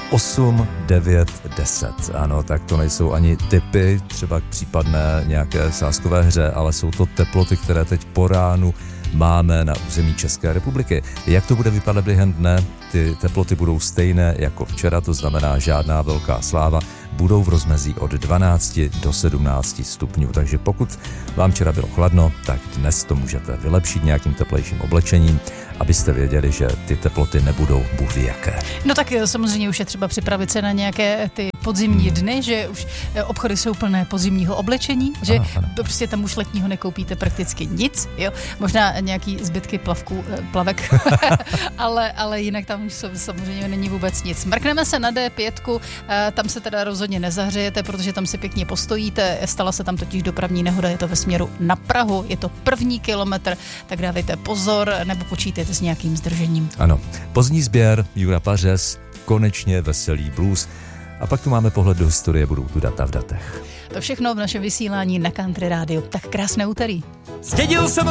8, 9, 10. Ano, tak to nejsou ani tipy, třeba k případné nějaké sázkové hře, ale jsou to teploty, které teď po ránu máme na území České republiky. Jak to bude vypadat během dne? Ty teploty budou stejné jako včera, to znamená žádná velká sláva. Budou v rozmezí od 12 do 17 stupňů, takže pokud vám včera bylo chladno, tak dnes to můžete vylepšit nějakým teplejším oblečením, abyste věděli, že ty teploty nebudou bůh ví jaké. No tak samozřejmě už je třeba připravit se na nějaké ty podzimní dny, že už obchody jsou plné podzimního oblečení, že ano. prostě tam už letního nekoupíte prakticky nic, jo, možná nějaký zbytky plavek, ale jinak tam už samozřejmě není vůbec nic. Mrkneme se na D5, tam se teda rozhodně nezahřejete, protože tam si pěkně postojíte, stala se tam totiž dopravní nehoda, je to ve směru na Prahu, je to 1. kilometr, tak dávejte pozor, nebo počítejte s nějakým zdržením. Ano, pozdní sběr, Jura Pařez, konečně veselý blues. A pak tu máme pohled do historie, budou tu data v datech. To všechno v našem vysílání na Country Radio. Tak krásné úterý. Zdědil jsem